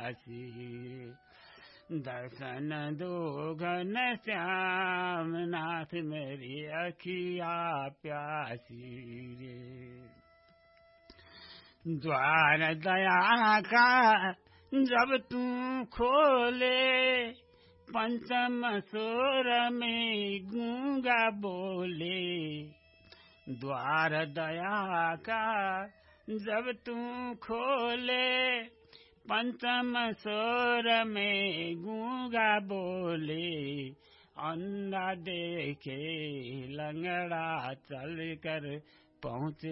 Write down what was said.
प्यासी, दर्शन दो घन श्याम नाथ मेरी अखिया प्यासी रे। द्वार दया का जब तू खोले, पंचम सोर में गूंगा बोले। द्वार दया का जब तू खोले, पंचम सोर में गूंगा बोले। अंधा देखे लंगड़ा चल कर पहुँचे